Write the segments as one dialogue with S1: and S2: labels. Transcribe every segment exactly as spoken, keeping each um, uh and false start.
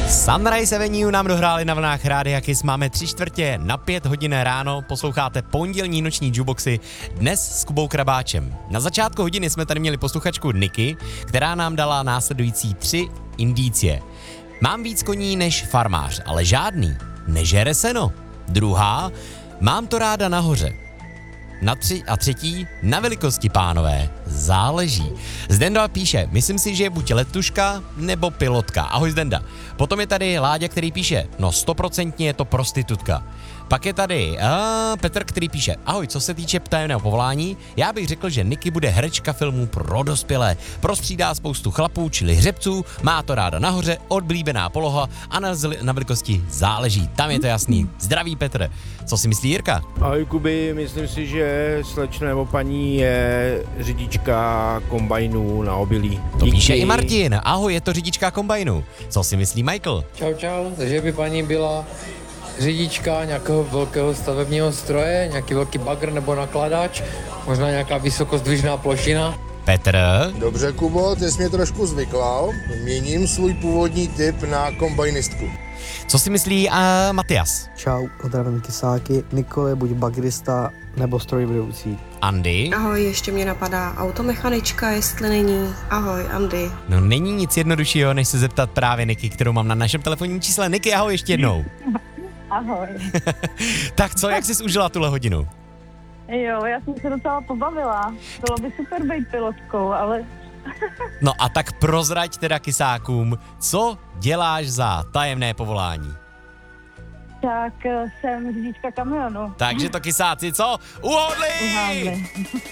S1: Sunrise Avenue nám dohráli na vlnách Rádia Kiss. Máme tři čtvrtě na pět hodin ráno. Posloucháte pondělní noční jukeboxy dnes s Kubou Krabáčem. Na začátku hodiny jsme tady měli posluchačku Niky, která nám dala následující tři indicie. Mám víc koní než farmář, ale žádný nežere seno. Druhá, mám to ráda nahoře. Na tři a třetí, na velikosti, pánové, záleží. Zdenda píše, myslím si, že je buď letuška nebo pilotka. Ahoj Zdenda. Potom je tady Láďa, který píše, no stoprocentně je to prostitutka. Pak je tady a, Petr, který píše, ahoj, co se týče tajemného povolání, já bych řekl, že Niky bude herečka filmů pro dospělé. Prostřídá spoustu chlapů, čili hřebců, má to ráda nahoře, oblíbená poloha a na, zli, na velikosti záleží. Tam je to jasný. Zdraví Petr. Co si myslí Jirka?
S2: Ahoj Kuby, myslím si, že slečna nebo paní je řidička kombajnu na obilí.
S1: To píše i Martin. Ahoj, je to řidička kombajnu. Co si myslí Michael?
S3: Čau, čau. Takže by paní byla řidička nějakého velkého stavebního stroje, nějaký velký bagr nebo nakladač, možná nějaká vysokozdvižná plošina.
S1: Petr?
S4: Dobře, Kubo, ty jsi mě trošku zvyklal. Měním svůj původní tip na kombajnistku.
S1: Co si myslí uh, Matias?
S5: Čau, zdravím kysáky. Nikole, buď bagrista nebo strojvedoucí.
S1: Andy?
S6: Ahoj, ještě mě napadá automechanička, jestli není. Ahoj, Andy.
S1: No není nic jednoduššího, než se zeptat právě Niky, kterou mám na našem telefonním čísle. Niky, ahoj ještě jednou.
S7: Ahoj.
S1: Tak co, jak jsi užila tuhle hodinu?
S7: Jo, já jsem se docela pobavila. Bylo by super být pilotkou, ale...
S1: No a tak prozrať teda kysákům, co děláš za tajemné povolání?
S7: Tak jsem řidička kamionu.
S1: Takže to kysáci, co? Uhodli!
S7: Uhádli.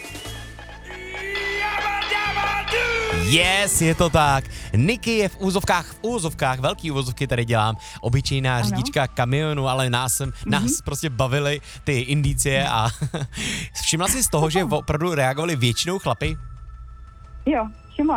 S1: Yes, je to tak. Niky je v úzovkách, v úzovkách, velký úzovky tady dělám, obyčejná ano. řidička kamionu, ale nás, mm-hmm. nás prostě bavily ty indicie a všimla jsi z toho, že opravdu reagovali většinou chlapy?
S7: Jo, všimla.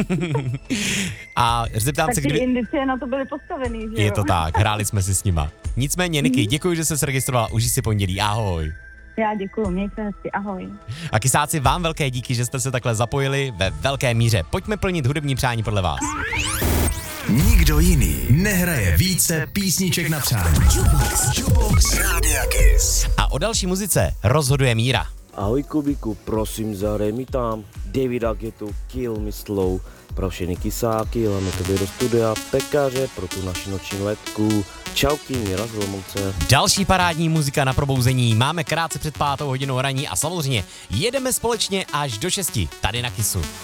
S1: A zeptám
S7: tak
S1: se,
S7: ty
S1: kdy...
S7: indicie na to byly postavený, že
S1: Je
S7: jo?
S1: to tak, hráli jsme si s nima. Nicméně, Niky, děkuji, že jsi se registrovala, užij si pondělí, ahoj.
S7: Já děkuju, měj se hezky, ahoj.
S1: A kysáci, vám velké díky, že jste se takhle zapojili ve velké míře. Pojďme plnit hudební přání podle vás.
S8: Nikdo jiný nehraje více písniček na přání. Jukebox, Jukebox Rádia Kiss.
S1: A o další muzice rozhoduje Míra.
S9: Ahoj Kubiku, prosím zahraj mi tam Davida Guettu, Kill Me Slow, pro všechny kysáky, hlavně tobě do studia, pekaře pro tu naši noční letku. Čauky, Míra z Olomouce.
S1: Další parádní muzika na probouzení. Máme krátce před pátou hodinou raní a samozřejmě jedeme společně až do šesti tady na Kissu.